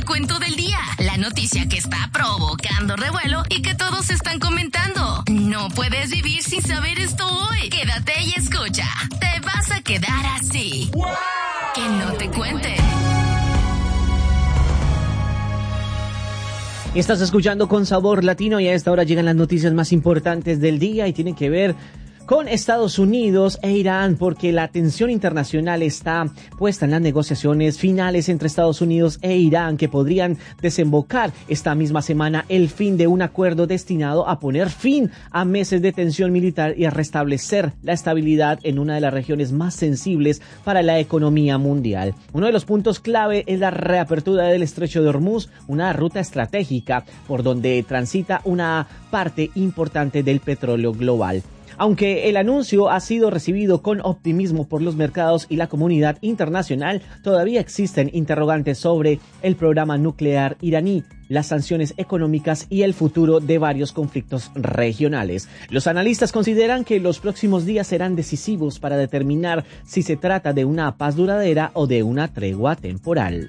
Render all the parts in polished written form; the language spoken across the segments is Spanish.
el cuento del día, la noticia que está provocando revuelo y que todos están comentando. No puedes vivir sin saber esto hoy. Quédate y escucha. Te vas a quedar así. ¡Wow! Que no te cuenten. Estás escuchando Con Sabor Latino y a esta hora llegan las noticias más importantes del día y tienen que ver con Estados Unidos e Irán, porque la atención internacional está puesta en las negociaciones finales entre Estados Unidos e Irán, que podrían desembocar esta misma semana el fin de un acuerdo destinado a poner fin a meses de tensión militar y a restablecer la estabilidad en una de las regiones más sensibles para la economía mundial. Uno de los puntos clave es la reapertura del Estrecho de Hormuz, una ruta estratégica por donde transita una parte importante del petróleo global. Aunque el anuncio ha sido recibido con optimismo por los mercados y la comunidad internacional, todavía existen interrogantes sobre el programa nuclear iraní, las sanciones económicas y el futuro de varios conflictos regionales. Los analistas consideran que los próximos días serán decisivos para determinar si se trata de una paz duradera o de una tregua temporal.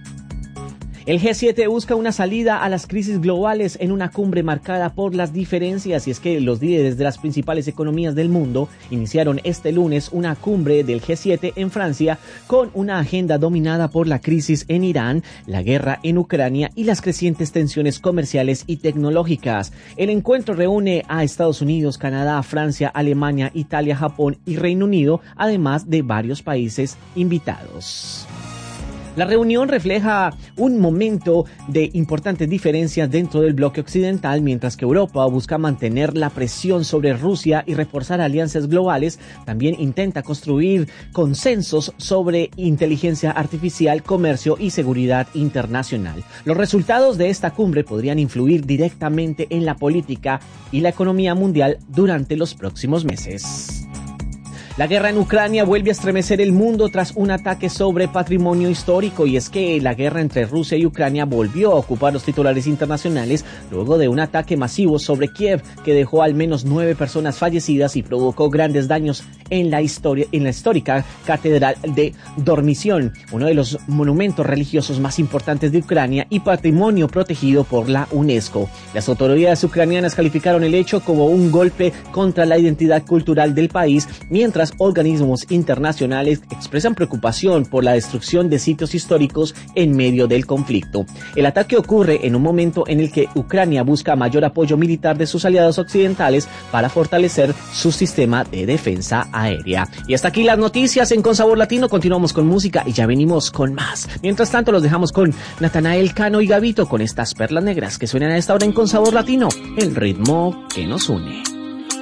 El G7 busca una salida a las crisis globales en una cumbre marcada por las diferencias, y es que los líderes de las principales economías del mundo iniciaron este lunes una cumbre del G7 en Francia con una agenda dominada por la crisis en Irán, la guerra en Ucrania y las crecientes tensiones comerciales y tecnológicas. El encuentro reúne a Estados Unidos, Canadá, Francia, Alemania, Italia, Japón y Reino Unido, además de varios países invitados. La reunión refleja un momento de importantes diferencias dentro del bloque occidental, mientras que Europa busca mantener la presión sobre Rusia y reforzar alianzas globales. También intenta construir consensos sobre inteligencia artificial, comercio y seguridad internacional. Los resultados de esta cumbre podrían influir directamente en la política y la economía mundial durante los próximos meses. La guerra en Ucrania vuelve a estremecer el mundo tras un ataque sobre patrimonio histórico, y es que la guerra entre Rusia y Ucrania volvió a ocupar los titulares internacionales luego de un ataque masivo sobre Kiev que dejó al menos 9 personas fallecidas y provocó grandes daños en la histórica Catedral de Dormición, uno de los monumentos religiosos más importantes de Ucrania y patrimonio protegido por la UNESCO. Las autoridades ucranianas calificaron el hecho como un golpe contra la identidad cultural del país, mientras organismos internacionales expresan preocupación por la destrucción de sitios históricos en medio del conflicto. El ataque ocurre en un momento en el que Ucrania busca mayor apoyo militar de sus aliados occidentales para fortalecer su sistema de defensa aérea. Y hasta aquí las noticias en Con Sabor Latino. Continuamos con música y ya venimos con más. Mientras tanto, los dejamos con Natanael Cano y Gavito con estas perlas negras que suenan a esta hora en Con Sabor Latino, el ritmo que nos une.